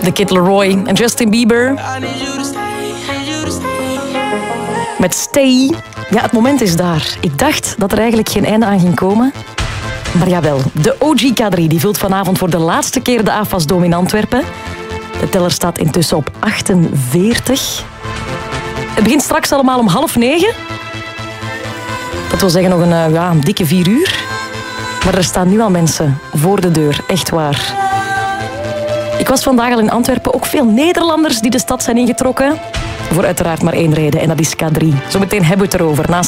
The Kid Laroi en Justin Bieber. Met Stay. Ja, het moment is daar. Ik dacht dat er eigenlijk geen einde aan ging komen. Maar jawel, de OG K3 die vult vanavond voor de laatste keer de AFAS-dome in Antwerpen. De teller staat intussen op 48. Het begint straks allemaal om 8:30. Dat wil zeggen nog een dikke 4 uur. Maar er staan nu al mensen voor de deur, echt waar. Ik was vandaag al in Antwerpen, ook veel Nederlanders die de stad zijn ingetrokken. Voor uiteraard maar één reden, en dat is K3. Zometeen hebben we het erover.